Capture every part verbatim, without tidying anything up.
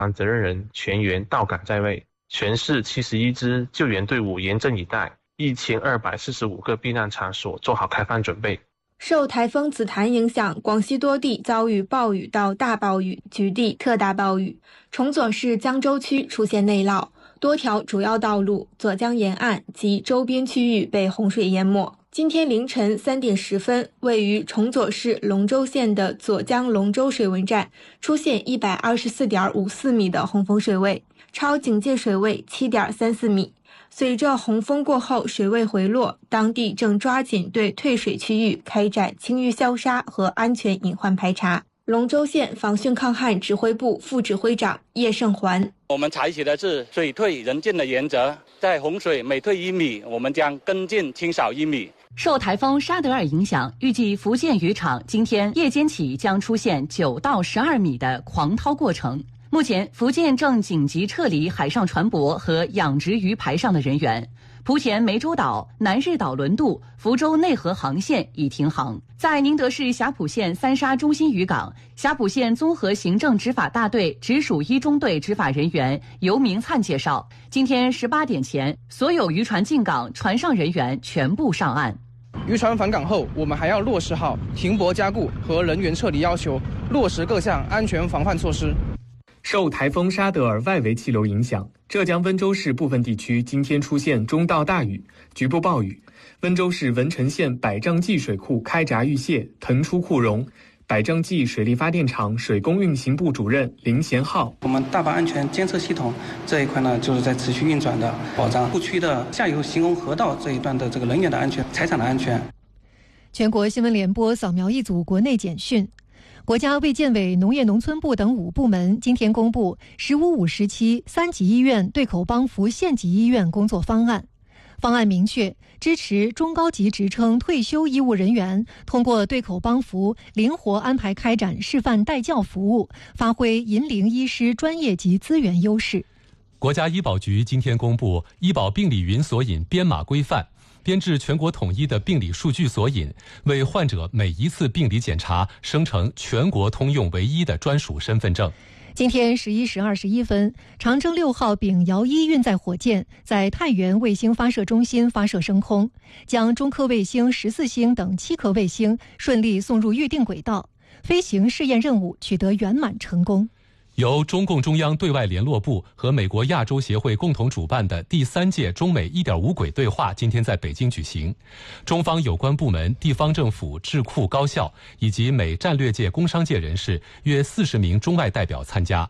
责任人全员到岗在位，全市七十一支救援队伍严阵以待，一千二百四十五个避难场所做好开放准备。 受台风紫檀影响，广西多地遭遇暴雨到大暴雨，局地特大暴雨。崇左市江州区出现内涝，多条主要道路、左江沿岸及周边区域被洪水淹没。今天凌晨三点十分，位于崇左市龙州县的左江龙州水文站出现一百二十四点五四米的洪峰水位，超警戒水位七点三四米。随着洪峰过后水位回落，当地正抓紧对退水区域开展清淤消杀和安全隐患排查。龙州县防汛抗旱指挥部副指挥长叶胜环： 我们采取的是水退人进的原则，在洪水每退一米，我们将跟进清扫一米。 受台风沙德尔影响，预计福建渔场今天夜间起将出现九到十二米的狂涛过程。目前，福建正紧急撤离海上船舶和养殖鱼排上的人员。莆田湄洲岛、南日岛轮渡、福州内河航线已停航。在宁德市霞浦县三沙中心渔港，霞浦县综合行政执法大队直属一中队执法人员尤明灿介绍，今天十八点前，所有渔船进港，船上人员全部上岸。 渔船返港后，我们还要落实好停泊加固和人员撤离要求，落实各项安全防范措施。 受台风沙德尔外围气流影响，浙江温州市部分地区今天出现中到大雨，局部暴雨。温州市文成县百丈记水库开闸遇泄，腾出库容。百丈记水利发电厂水工运行部主任林贤浩： 我们大坝安全监测系统这一块呢，就是在持续运转的，保障库区的下游行洪河道这一段的这个人员的安全、财产的安全。 全国新闻联播扫描一组国内简讯。国家卫健委、农业农村部等五部门今天公布“十五五”时期三级医院对口帮扶县级医院工作方案。方案明确支持中高级职称退休医务人员通过对口帮扶灵活安排开展示范带教服务，发挥银龄医师专业及资源优势。 国家医保局今天公布《医保病理云索引编码规范》，编制全国统一的病理数据索引，为患者每一次病理检查生成全国通用唯一的专属身份证。 今天十一时二十一分，长征六号丙遥一运载火箭在太原卫星发射中心发射升空，将中科卫星十四星等七颗卫星顺利送入预定轨道，飞行试验任务取得圆满成功。 由中共中央对外联络部和美国亚洲协会共同主办的第三届中美 一点五 轨对话今天在北京举行，中方有关部门、地方政府、智库、高校以及美战略界、工商界人士约四十名中外代表参加。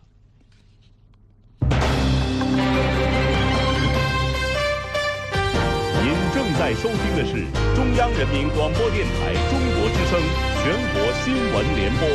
您正在收听的是中央人民广播电台中国之声全国新闻联播。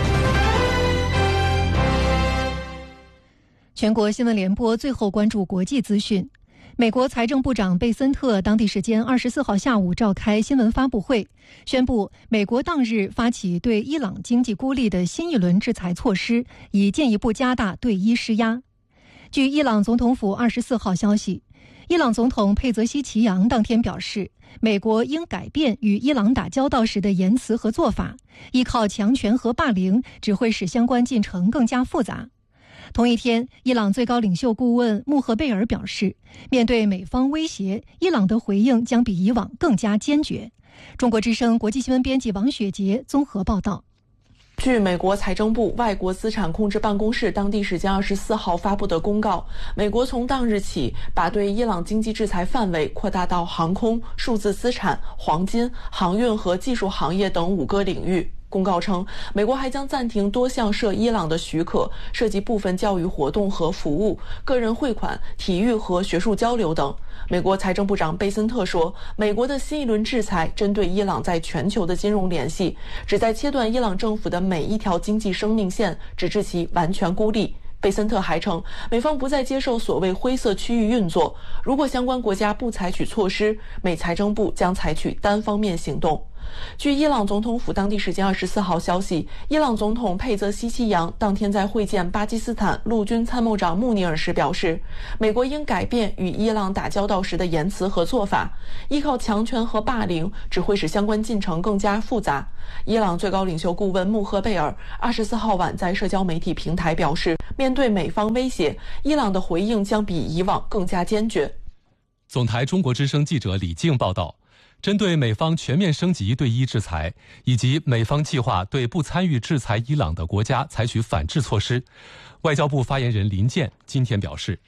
全国新闻联播最后关注国际资讯。美国财政部长贝森特当地时间二十四号下午召开新闻发布会，宣布美国当日发起对伊朗经济孤立的新一轮制裁措施，以进一步加大对伊施压。据伊朗总统府二十四号消息，伊朗总统佩泽西奇扬当天表示，美国应改变与伊朗打交道时的言辞和做法，依靠强权和霸凌只会使相关进程更加复杂。同一天，伊朗最高领袖顾问穆赫贝尔表示，面对美方威胁，伊朗的回应将比以往更加坚决。中国之声国际新闻编辑王雪杰综合报道。 据美国财政部外国资产控制办公室当地时间二十四号发布的公告，美国从当日起把对伊朗经济制裁范围扩大到航空、数字资产、黄金、航运和技术行业等五个领域。公告称，美国还将暂停多项涉伊朗的许可，涉及部分教育活动和服务、个人汇款、体育和学术交流等。美国财政部长贝森特说，美国的新一轮制裁针对伊朗在全球的金融联系，旨在切断伊朗政府的每一条经济生命线，直至其完全孤立。贝森特还称，美方不再接受所谓灰色区域运作，如果相关国家不采取措施，美财政部将采取单方面行动。 据伊朗总统府当地时间二十四号消息，伊朗总统佩泽西奇扬当天在会见巴基斯坦陆军参谋长穆尼尔时表示，美国应改变与伊朗打交道时的言辞和做法，依靠强权和霸凌只会使相关进程更加复杂。伊朗最高领袖顾问穆赫贝尔二十四号晚在社交媒体平台表示，面对美方威胁，伊朗的回应将比以往更加坚决。 总台中国之声记者李静报道，针对美方全面升级对伊制裁，以及美方计划对不参与制裁伊朗的国家采取反制措施，外交部发言人林健今天表示，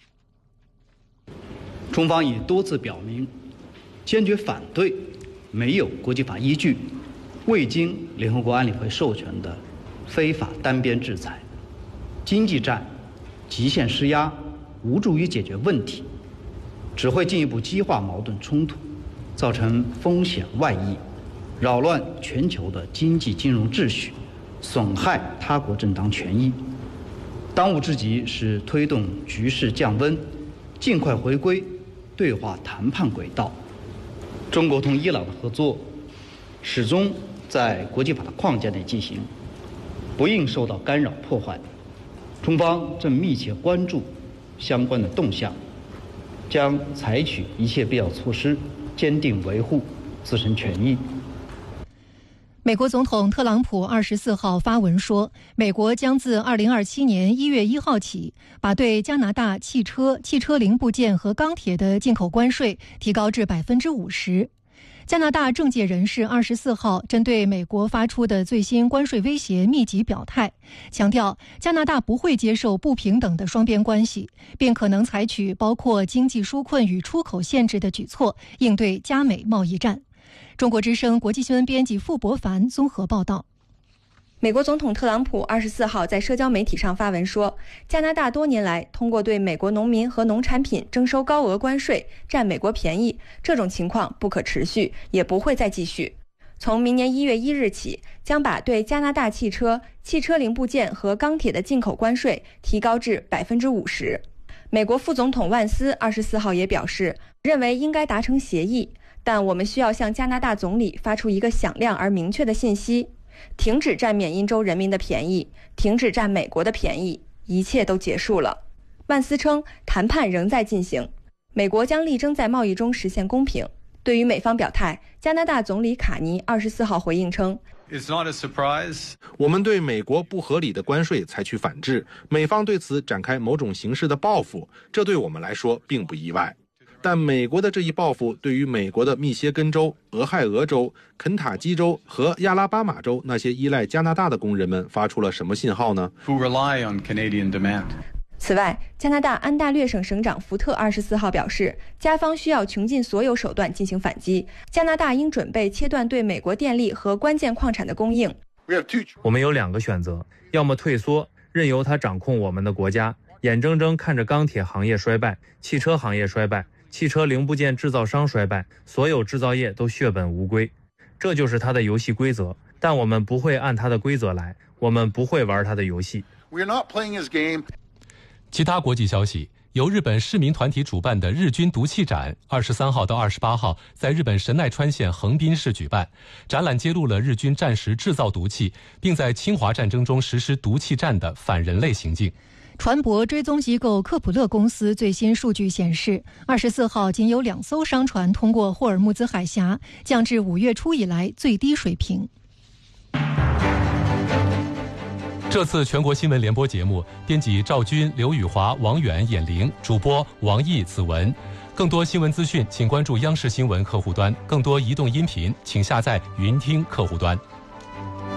中方已多次表明，坚决反对没有国际法依据、未经联合国安理会授权的非法单边制裁。经济战极限施压无助于解决问题，只会进一步激化矛盾冲突，造成风险外溢，扰乱全球的经济金融秩序，损害他国正当权益。当务之急是推动局势降温，尽快回归对话谈判轨道。中国同伊朗的合作始终在国际法的框架内进行，不应受到干扰破坏。中方正密切关注相关的动向，将采取一切必要措施，坚定维护自身权益。 美国总统特朗普二十四号发文说，美国将自二零二七年一月一号起，把对加拿大汽车、汽车零部件和钢铁的进口关税提高至百分之五十。加拿大政界人士二十四号针对美国发出的最新关税威胁密集表态，强调加拿大不会接受不平等的双边关系，并可能采取包括经济纾困与出口限制的举措，应对加美贸易战。中国之声国际新闻编辑傅博凡综合报道。 美国总统特朗普二十四号在社交媒体上发文说，加拿大多年来通过对美国农民和农产品征收高额关税，占美国便宜，这种情况不可持续，也不会再继续。从明年一月一日起，将把对加拿大汽车、汽车零部件和钢铁的进口关税提高至百分之五十。美国副总统万斯二十四号也表示，认为应该达成协议，但我们需要向加拿大总理发出一个响亮而明确的信息。停止占缅因州人民的便宜，停止占美国的便宜，一切都结束了。万斯称，谈判仍在进行，美国将力争在贸易中实现公平。对于美方表态，加拿大总理卡尼二十四号回应称， It's not a surprise. 我们对美国不合理的关税采取反制，美方对此展开某种形式的报复，这对我们来说并不意外。但美国的这一报复对于美国的密歇根州、俄亥俄州、肯塔基州和亚拉巴马州那些依赖加拿大的工人们发出了什么信号呢？ Who rely on Canadian demand. 此外，加拿大安大略省省长福特二十四号表示，加方需要穷尽所有手段进行反击，加拿大应准备切断对美国电力和关键矿产的供应。 我们有两个选择，要么退缩，任由他掌控我们的国家，眼睁睁看着钢铁行业衰败，汽车行业衰败，汽车零部件制造商衰败，所有制造业都血本无归，这就是他的游戏规则。但我们不会按他的规则来，我们不会玩他的游戏。 We're not playing his game. 其他国际消息，由日本市民团体主办的日军毒气展，二十三号到二十八号在日本神奈川县横滨市举办。展览揭露了日军战时制造毒气，并在侵华战争中实施毒气战的反人类行径。 船舶追踪机构科普勒公司最新数据显示，二十四号仅有两艘商船通过霍尔木兹海峡，降至五月初以来最低水平。 这次全国新闻联播节目，编辑赵军、刘宇华、王远、眼玲，主播王毅、子文。更多新闻资讯，请关注央视新闻客户端；更多移动音频，请下载云听客户端。